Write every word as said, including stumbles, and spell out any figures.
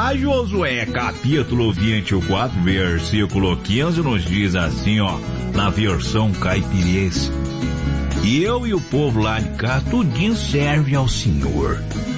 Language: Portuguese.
lá, Josué, capítulo vinte e quatro, versículo quinze, nos diz assim, ó, na versão caipirense: e eu e o povo lá de cá, tudinho serve ao Senhor.